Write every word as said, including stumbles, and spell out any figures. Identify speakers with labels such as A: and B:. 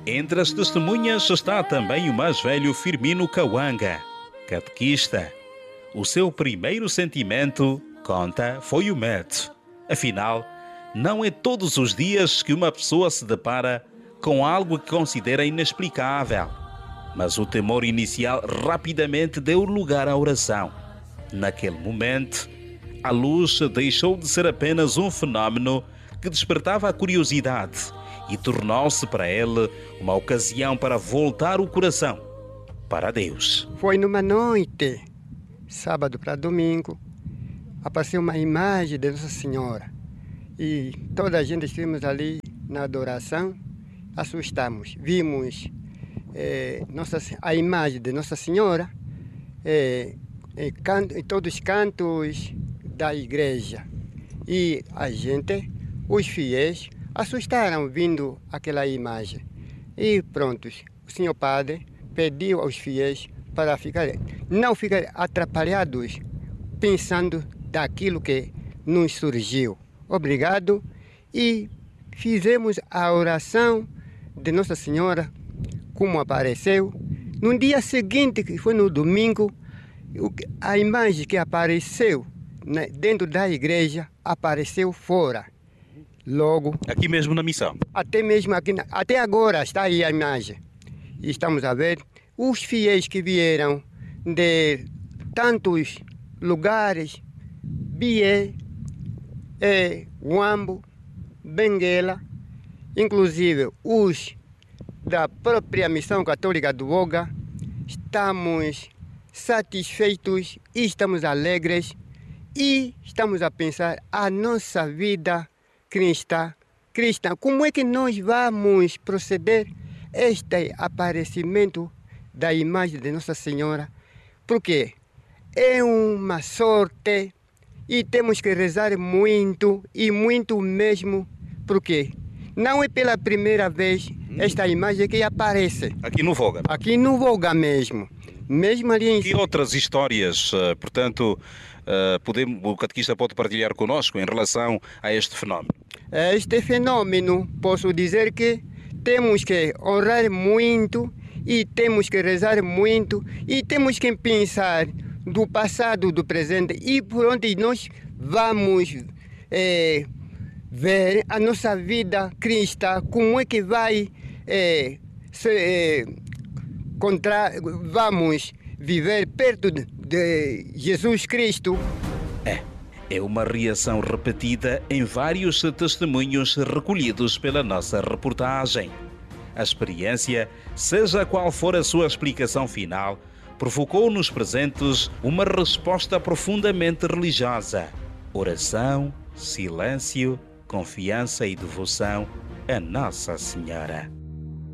A: Entre as testemunhas está também o mais velho Firmino Kawanga, catequista. O seu primeiro sentimento, conta, foi o medo. Afinal, não é todos os dias que uma pessoa se depara com algo que considera inexplicável. Mas o temor inicial rapidamente deu lugar à oração. Naquele momento, a luz deixou de ser apenas um fenômeno que despertava a curiosidade e tornou-se para ele uma ocasião para voltar o coração para Deus.
B: Foi numa noite, sábado para domingo, apareceu uma imagem de Nossa Senhora e toda a gente estivemos ali na adoração, assustamos, vimos é, nossa, a imagem de Nossa Senhora é, em, can, em todos os cantos da igreja e a gente, os fiéis, assustaram vindo aquela imagem. E pronto, o senhor padre pediu aos fiéis para ficar, não ficar atrapalhados pensando daquilo que nos surgiu. Obrigado. E fizemos a oração de Nossa Senhora como apareceu. No dia seguinte, que foi no domingo, a imagem que apareceu dentro da igreja apareceu fora. Logo,
A: aqui mesmo na missão.
B: Até mesmo aqui, até agora está aí a imagem. E estamos a ver os fiéis que vieram de tantos lugares, Bié, é, Huambo, Benguela, inclusive os da própria Missão Católica do Boga. Estamos satisfeitos e estamos alegres e estamos a pensar a nossa vida cristã, cristã, como é que nós vamos proceder este aparecimento da imagem de Nossa Senhora? Porque é uma sorte e temos que rezar muito e muito mesmo, porque não é pela primeira vez esta imagem que aparece.
A: Aqui no Voga?
B: Aqui no Voga mesmo. Mesmo ali em...
A: Que outras histórias, portanto, podemos, o catequista pode partilhar conosco em relação a este fenómeno?
B: Este fenômeno, posso dizer que temos que honrar muito e temos que rezar muito e temos que pensar do passado, do presente e por onde nós vamos é, ver a nossa vida cristã, como é que vai é, se, é, contra, vamos viver perto de Jesus Cristo.
A: É, é uma reação repetida em vários testemunhos recolhidos pela nossa reportagem. A experiência, seja qual for a sua explicação final, provocou nos presentes uma resposta profundamente religiosa. Oração, silêncio, confiança e devoção a Nossa Senhora.